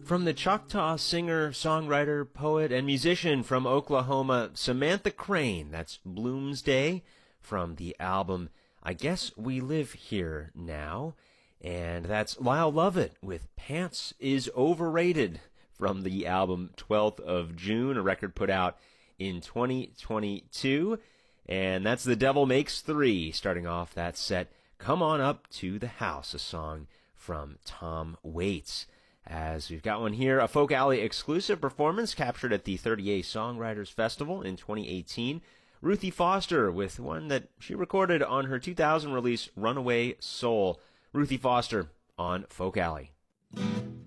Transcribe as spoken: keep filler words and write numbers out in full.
From the Choctaw singer, songwriter, poet, and musician from Oklahoma, Samantha Crane, that's Bloomsday, from the album I Guess We Live Here Now. And that's Lyle Lovett with Pants is Overrated from the album twelfth of June, a record put out in twenty twenty-two. And that's The Devil Makes Three, starting off that set, Come On Up to the House, a song from Tom Waits. As we've got one here, a Folk Alley exclusive performance captured at the thirty-eighth Songwriters Festival in twenty eighteen. Ruthie Foster with one that she recorded on her two thousand release, Runaway Soul. Ruthie Foster on Folk Alley.